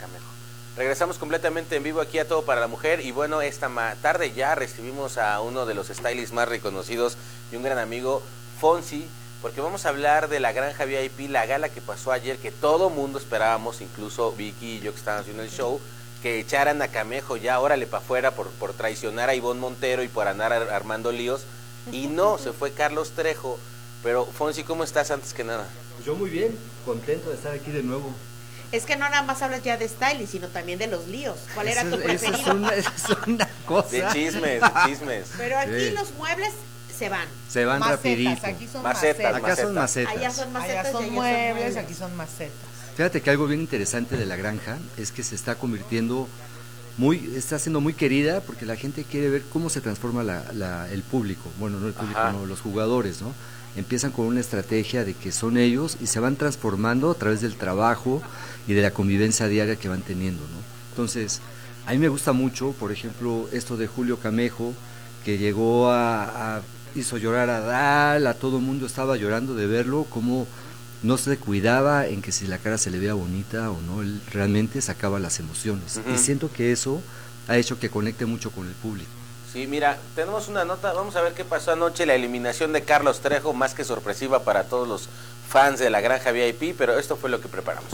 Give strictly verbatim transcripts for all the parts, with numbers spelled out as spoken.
Camejo. Regresamos completamente en vivo aquí a Todo para la Mujer y bueno, esta tarde ya recibimos a uno de los stylists más reconocidos y un gran amigo, Fonsi, porque vamos a hablar de la Granja V I P, la gala que pasó ayer, que todo mundo esperábamos, incluso Vicky y yo que estábamos haciendo el show, que echaran a Camejo ya, órale para afuera por, por traicionar a Ivonne Montero y por andar armando líos, y no, se fue Carlos Trejo. Pero Fonsi, ¿cómo estás antes que nada? Yo muy bien, contento de estar aquí de nuevo. Es que no nada más hablas ya de stylist, sino también de los líos. ¿Cuál era eso, tu preferido? Eso es, una, eso es una cosa. De chismes, de chismes. Pero aquí sí. Los muebles se van. Se van macetas, rapidito. Aquí son macetas, macetas. Acá son macetas. Allá son macetas. Allá son y allá muebles, muebles. aquí son macetas. Fíjate que algo bien interesante de la granja es que se está convirtiendo muy, está siendo muy querida porque la gente quiere ver cómo se transforma la, la, el público. Bueno, no el público, no, los jugadores, ¿no? Empiezan con una estrategia de que son ellos y se van transformando a través del trabajo y de la convivencia diaria que van teniendo, ¿no? Entonces, a mí me gusta mucho, por ejemplo, esto de Julio Camejo, que llegó a, a hizo llorar a Dal, a todo el mundo estaba llorando de verlo, cómo no se cuidaba en que si la cara se le veía bonita o no, él realmente sacaba las emociones. Uh-huh. Y siento que eso ha hecho que conecte mucho con el público. Sí, mira, tenemos una nota, vamos a ver qué pasó anoche, la eliminación de Carlos Trejo, más que sorpresiva para todos los fans de la Granja V I P, pero esto fue lo que preparamos.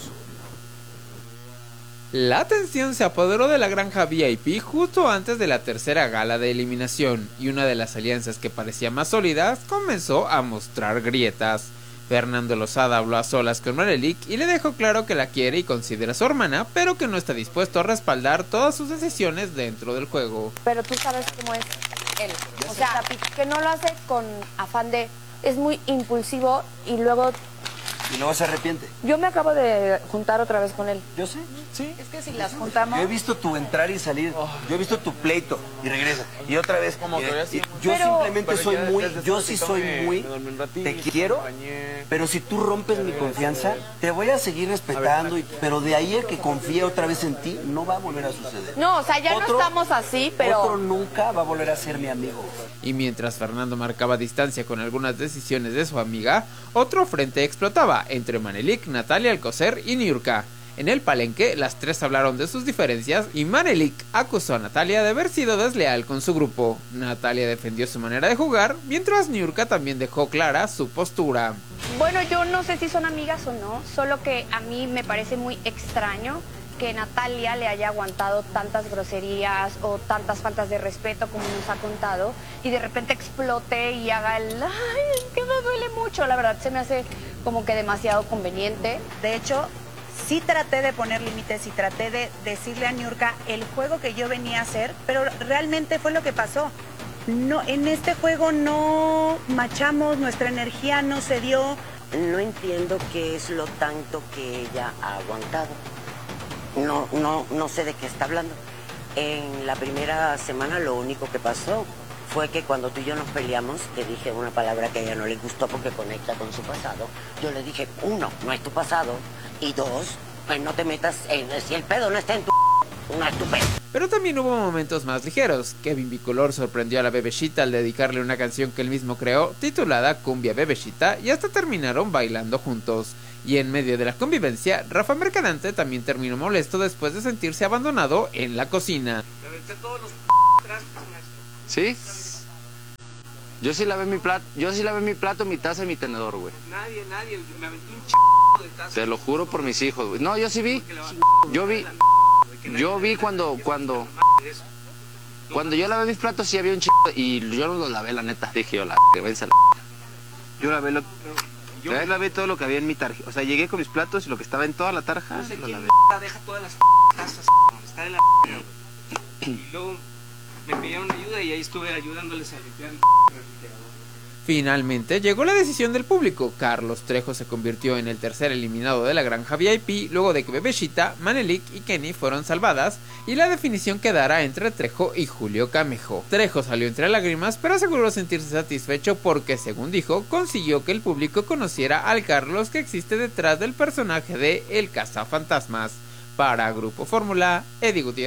La tensión se apoderó de la Granja V I P justo antes de la tercera gala de eliminación, y una de las alianzas que parecía más sólidas comenzó a mostrar grietas. Fernando Lozada habló a solas con Manelik y le dejó claro que la quiere y considera a su hermana, pero que no está dispuesto a respaldar todas sus decisiones dentro del juego. Pero tú sabes cómo es él, o sea, que no lo hace con afán de... es muy impulsivo y luego... Y luego se arrepiente. Yo me acabo de juntar otra vez con él. Yo sé, sí. Es que si las juntamos... Yo he visto tu entrar y salir, oh. Yo he visto tu pleito y regresa. Y otra vez, como y, y, yo pero, simplemente pero soy muy, yo sí soy muy, te quiero, pero si tú rompes mi confianza, te voy a seguir respetando, y, pero de ahí el que confíe otra vez en ti, no va a volver a suceder. No, o sea, ya otro, no estamos así, pero... Otro nunca va a volver a ser mi amigo. Y mientras Fernando marcaba distancia con algunas decisiones de su amiga, otro frente explotaba entre Manelik, Natalia Alcocer y Niurka. En el palenque, las tres hablaron de sus diferencias y Manelik acusó a Natalia de haber sido desleal con su grupo. Natalia defendió su manera de jugar, mientras Niurka también dejó clara su postura. Bueno, yo no sé si son amigas o no, solo que a mí me parece muy extraño que Natalia le haya aguantado tantas groserías o tantas faltas de respeto como nos ha contado y de repente explote y haga el ay, es que me duele mucho, la verdad se me hace como que demasiado conveniente. De hecho, sí traté de poner límites y traté de decirle a Niurka el juego que yo venía a hacer, pero realmente fue lo que pasó. No, en este juego no machamos, nuestra energía no se dio. No entiendo qué es lo tanto que ella ha aguantado. No, no, no sé de qué está hablando. En la primera semana lo único que pasó fue que cuando tú y yo nos peleamos, te dije una palabra que a ella no le gustó porque conecta con su pasado. Yo le dije, uno, no es tu pasado, y dos, pues no te metas en... Si el pedo no está en tu... no es tu pedo. Pero también hubo momentos más ligeros. Kevin Bicolor sorprendió a la Bebeshita al dedicarle una canción que él mismo creó, titulada Cumbia Bebeshita, y hasta terminaron bailando juntos. Y en medio de la convivencia, Rafa Mercadante también terminó molesto después de sentirse abandonado en la cocina. ¿Sí? Yo sí lavé mi plato, yo sí lavé mi plato, mi taza y mi tenedor, güey. Nadie, nadie, me aventé un ch... de taza. Te lo juro por mis hijos, güey. No, yo sí vi. Yo vi. Yo vi cuando, cuando... Cuando yo lavé mis platos sí había un ch... y yo no los lavé, la neta. Dije yo, la... que vence la... Yo lavé lo... Yo ¿Eh? lavé todo lo que había en mi tarjeta. O sea, llegué con mis platos y lo que estaba en toda la tarja, no sé lo lavé. Deja todas las tazas, está en la... Y luego me pidieron ayuda y ahí estuve ayudándoles a limpiar el refrigerador. Finalmente llegó la decisión del público. Carlos Trejo se convirtió en el tercer eliminado de la Granja V I P luego de que Bebeshita, Manelik y Kenny fueron salvadas y la definición quedará entre Trejo y Julio Camejo. Trejo salió entre lágrimas pero aseguró sentirse satisfecho porque, según dijo, consiguió que el público conociera al Carlos que existe detrás del personaje de El Cazafantasmas. Para Grupo Fórmula, Eddie Gutiérrez.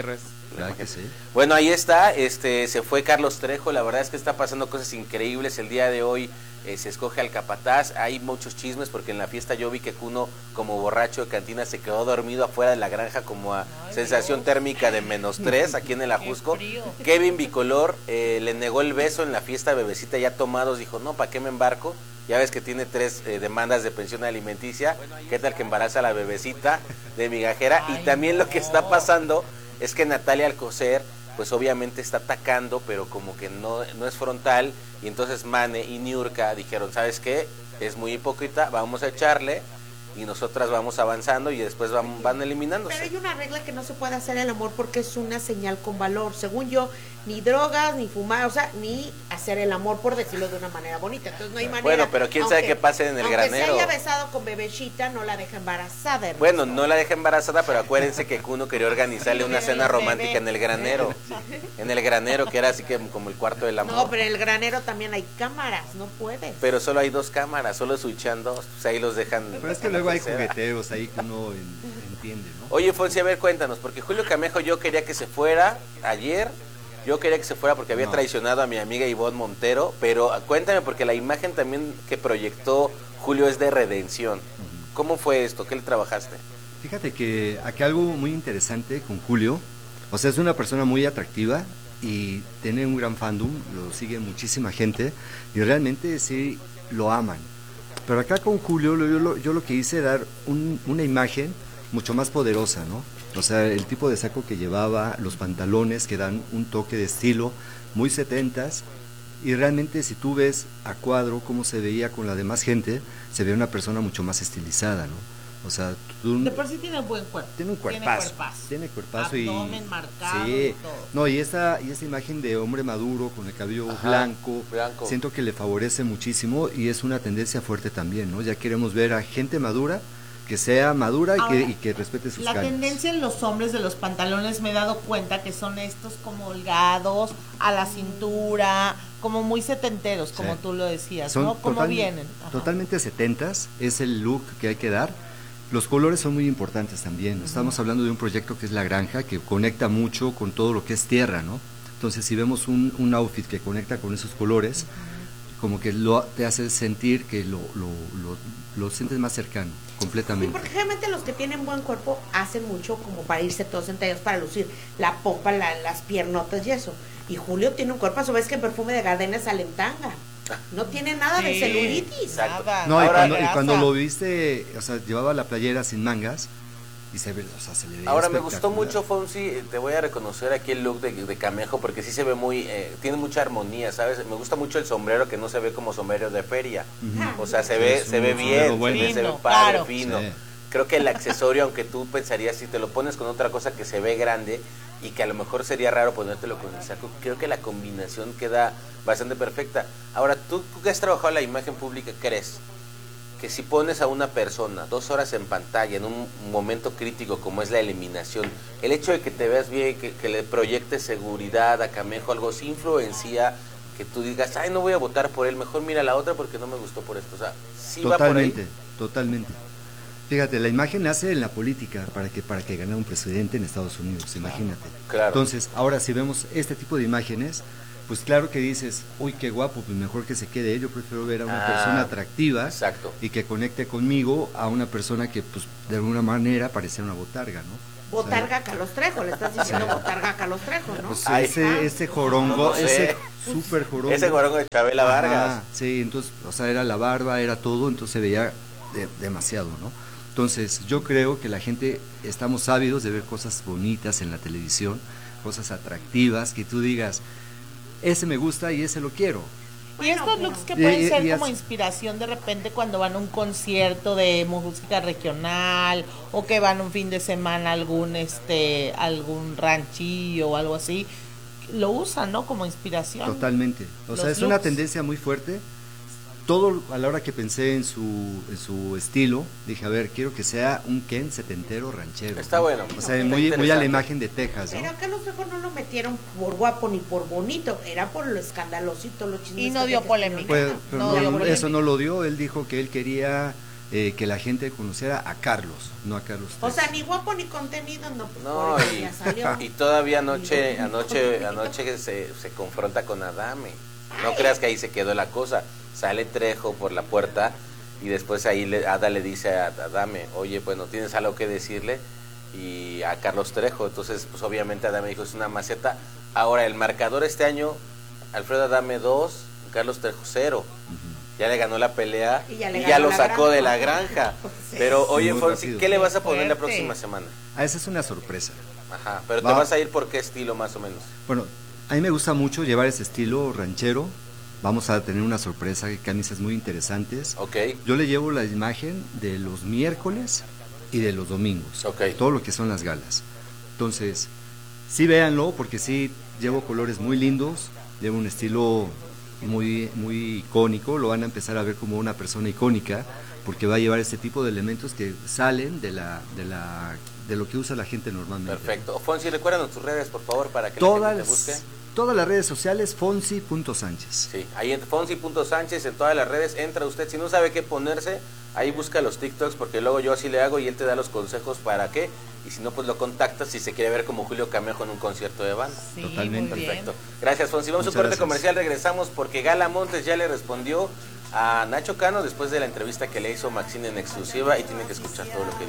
Claro que sí. Bueno, ahí está, este, se fue Carlos Trejo, la verdad es que está pasando cosas increíbles el día de hoy. Eh, se escoge al capataz, hay muchos chismes porque en la fiesta yo vi que Kuno, como borracho de cantina, se quedó dormido afuera de la granja como a Ay, sensación Dios. térmica de menos tres aquí en el Ajusco. Kevin Bicolor eh, le negó el beso en la fiesta Bebecita ya tomados, dijo no, ¿para qué me embarco? Ya ves que tiene tres eh, demandas de pensión alimenticia, ¿qué tal que embaraza a la Bebecita de migajera? Ay, y también no. Lo que está pasando es que Natalia Alcocer pues obviamente está atacando, pero como que no, no es frontal, y entonces Mane y Niurka dijeron, ¿sabes qué? Es muy hipócrita, vamos a echarle, y nosotras vamos avanzando y después van, van eliminándose. Pero hay una regla que no se puede hacer el amor porque es una señal con valor. Según yo, ni drogas, ni fumar, o sea, ni hacer el amor, por decirlo de una manera bonita. Entonces no hay manera. Bueno, pero quién aunque, sabe qué pase en el aunque granero. Se haya besado con Bebecita, no la deja embarazada. Hermoso. Bueno, no la deja embarazada, pero acuérdense que Kuno quería organizarle una cena romántica en el granero. En el granero, que era así que como el cuarto del amor. No, pero en el granero también hay cámaras, no puedes. Pero solo hay dos cámaras, solo switchan dos, pues ahí los dejan. Pero es que luego hay jugueteos ahí que uno en, entiende, ¿no? Oye, Fonsi, a ver, cuéntanos, porque Julio Camejo yo quería que se fuera ayer, yo quería que se fuera porque había no. traicionado a mi amiga Ivonne Montero, pero cuéntame, porque la imagen también que proyectó Julio es de redención. Uh-huh. ¿Cómo fue esto? ¿Qué le trabajaste? Fíjate que aquí algo muy interesante con Julio, o sea, es una persona muy atractiva y tiene un gran fandom, lo sigue muchísima gente y realmente sí lo aman. Pero acá con Julio yo lo, yo lo que hice era dar un, una imagen mucho más poderosa, ¿no? O sea, el tipo de saco que llevaba, los pantalones que dan un toque de estilo muy setentas, y realmente si tú ves a cuadro cómo se veía con la demás gente, se ve una persona mucho más estilizada, ¿no? O sea, tú, de por sí tiene un buen cuerpo. Tiene un cuerpazo. Tiene cuerpazo, tiene cuerpazo abdomen y marcado sí. y todo. No, y esta y esta imagen de hombre maduro con el cabello Ajá, blanco, blanco, siento que le favorece muchísimo y es una tendencia fuerte también, ¿no? Ya queremos ver a gente madura que sea madura y, Ahora, que, y que respete sus la canas. tendencia en los hombres de los pantalones me he dado cuenta que son estos como holgados a la cintura, como muy setenteros, como sí. tú lo decías, son ¿no? Como total, vienen. Ajá. Totalmente setentas, es el look que hay que dar. Los colores son muy importantes también. Estamos hablando de un proyecto que es La Granja, que conecta mucho con todo lo que es tierra, ¿no? Entonces, si vemos un, un outfit que conecta con esos colores, como que lo, te hace sentir que lo, lo, lo, lo sientes más cercano, completamente. Sí, porque generalmente los que tienen buen cuerpo hacen mucho como para irse todos entallados, para lucir la pompa, la, las piernotas y eso. Y Julio tiene un cuerpo, a su vez que en Perfume de Gardenia sale en tanga. No tiene nada sí, de celulitis. Nada, no, y cuando, y cuando lo viste, o sea, llevaba la playera sin mangas y se ve, o sea, se le veía Ahora me gustó mucho, Fonsi, te voy a reconocer aquí el look de, de Camejo porque sí se ve muy, eh, tiene mucha armonía, ¿sabes? Me gusta mucho el sombrero que no se ve como sombrero de feria. Uh-huh. O sea, se ve, se ve bien, bueno. se, se ve padre, claro. fino. Sí. Creo que el accesorio, aunque tú pensarías, si te lo pones con otra cosa que se ve grande y que a lo mejor sería raro ponértelo con el saco, creo que la combinación queda bastante perfecta. Ahora, tú, tú que has trabajado la imagen pública, ¿crees que si pones a una persona dos horas en pantalla en un momento crítico como es la eliminación, el hecho de que te veas bien, que, que le proyectes seguridad a Camejo, algo sí influencia que tú digas, ay, no voy a votar por él, mejor mira la otra porque no me gustó por esto? O sea, ¿sí va por ahí? Totalmente, totalmente. Fíjate, la imagen nace en la política para que para que gane un presidente en Estados Unidos, imagínate. Claro. Entonces, ahora si vemos este tipo de imágenes, pues claro que dices, uy, qué guapo, pues mejor que se quede. Yo prefiero ver a una ah, persona atractiva exacto. y que conecte conmigo a una persona que, pues, de alguna manera parece una botarga, ¿no? Botarga o sea, Carlos Trejo, le estás diciendo sí. botarga Carlos Trejo, ¿no? Pues ese, ese jorongo, no sé. ese súper jorongo. Ese jorongo de Chabela Vargas. Ah, sí, entonces, o sea, era la barba, era todo, entonces se veía de, demasiado, ¿no? Entonces, yo creo que la gente estamos ávidos de ver cosas bonitas en la televisión, cosas atractivas, que tú digas, ese me gusta y ese lo quiero. Y estos looks que pueden y, ser y como as... inspiración de repente cuando van a un concierto de música regional o que van un fin de semana a algún, este, algún ranchillo o algo así, lo usan, ¿no? Como inspiración. Totalmente. O Los sea, es looks. Una tendencia muy fuerte. Todo a la hora que pensé en su en su estilo, dije, a ver, quiero que sea un Ken setentero ranchero. Está bueno. O sea, muy, muy a la imagen de Texas, ¿no? Pero acá los Trejo no lo metieron por guapo ni por bonito, era por lo escandalosito, lo chismes. Y no dio polémica. Pues, pero no no, dio no, polémica. Eso no lo dio, él dijo que él quería eh, que la gente conociera a Carlos, no a Carlos Trejo. O sea, ni guapo ni contenido, no. Pues no, por eso y, ya salió. y todavía anoche, anoche, anoche se, se confronta con Adame. No creas que ahí se quedó la cosa. Sale Trejo por la puerta y después ahí le, Ada le dice a Adame, oye, pues no tienes algo que decirle, y a Carlos Trejo. Entonces, pues obviamente Adame dijo, es una maceta. Ahora, el marcador este año, Alfredo Adame dos, Carlos Trejo cero. Uh-huh. Ya le ganó la pelea y ya, y ya lo sacó granja. de la granja. Sí. Pero, oye, sí, Fonsi, ¿qué le vas a poner fuerte. la próxima semana? Ah, esa es una sorpresa. Ajá, pero Va. ¿te vas a ir por qué estilo más o menos? Bueno, a mí me gusta mucho llevar ese estilo ranchero. Vamos a tener una sorpresa, camisas muy interesantes. Okay. Yo le llevo la imagen de los miércoles y de los domingos. Okay. Todo lo que son las galas. Entonces, sí véanlo, porque sí llevo colores muy lindos, llevo un estilo muy, muy icónico, lo van a empezar a ver como una persona icónica, porque va a llevar este tipo de elementos que salen de la, de la, de lo que usa la gente normalmente. Perfecto. Fonsi, recuérdanos tus redes, por favor, para que Todas, la gente te busque. Todas las redes sociales, fonsi punto sánchez. Sí, ahí en fonsi punto sánchez, en todas las redes, entra usted. Si no sabe qué ponerse, ahí busca los TikToks, porque luego yo así le hago y él te da los consejos para qué. Y si no, pues lo contactas si se quiere ver como Julio Camejo en un concierto de banda. Sí, totalmente. Perfecto. Gracias, Fonsi. Vamos a un corte gracias. comercial, regresamos porque Gala Montes ya le respondió a Nacho Cano después de la entrevista que le hizo Maxine en exclusiva y tiene que escuchar todo lo que dijo.